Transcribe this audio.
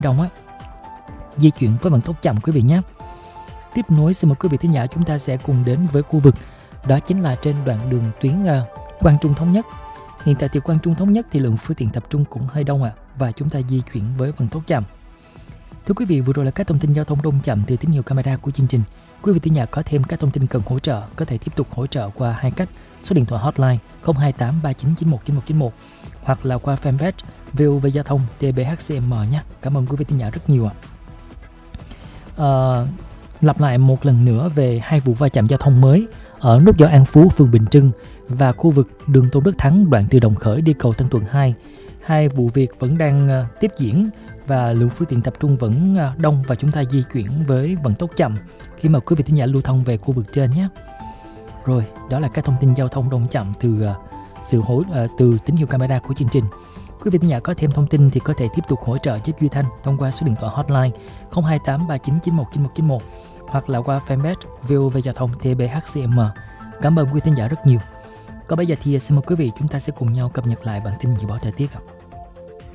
đông á, di chuyển với vận tốc chậm quý vị nhé. Tiếp nối xin mời quý vị thính giả chúng ta sẽ cùng đến với khu vực đó chính là trên đoạn đường tuyến Quang Trung Thống Nhất. Hiện tại thì Quang Trung Thống Nhất thì lượng phương tiện tập trung cũng hơi đông và chúng ta di chuyển với vận tốc chậm. Thưa quý vị, vừa rồi là các thông tin giao thông đông chậm từ tín hiệu camera của chương trình. Quý vị thính giả có thêm các thông tin cần hỗ trợ có thể tiếp tục hỗ trợ qua hai cách: số điện thoại hotline 028 3991 9191 hoặc là qua fanpage VOV Giao thông TBHCM nhé. Cảm ơn quý vị thính giả rất nhiều ạ. Lặp lại một lần nữa về hai vụ va chạm giao thông mới ở nút giao An Phú, phường Bình Trưng và khu vực đường Tôn Đức Thắng đoạn từ Đồng Khởi đi cầu Tân Thuận 2. Hai vụ việc vẫn đang tiếp diễn và lượng phương tiện tập trung vẫn đông và chúng ta di chuyển với vận tốc chậm khi mà quý vị thính giả lưu thông về khu vực trên nhé. Rồi, đó là các thông tin giao thông đông chậm từ tín hiệu camera của chương trình. Quý vị thính giả có thêm thông tin thì có thể tiếp tục hỗ trợ giúp Duy Thanh thông qua số điện thoại hotline 028 3991 9191 hoặc là qua fanpage VOV Giao thông TBHCM. Cảm ơn quý thính giả rất nhiều. Còn bây giờ thì xin mời quý vị chúng ta sẽ cùng nhau cập nhật lại bản tin dự báo thời tiết.